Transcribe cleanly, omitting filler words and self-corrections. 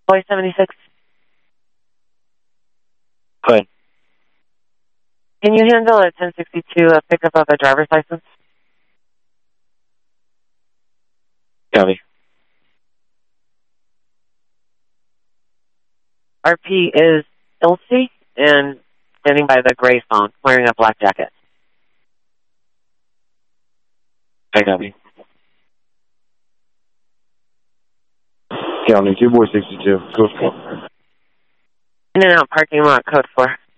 Boy 76. Go ahead. Can you handle a 1062 a pickup of a driver's license? Copy. RP is Ilse and standing by the gray phone, wearing a black jacket. I copy. County 2 Boy 62. Code 4. In and out parking lot, code 4.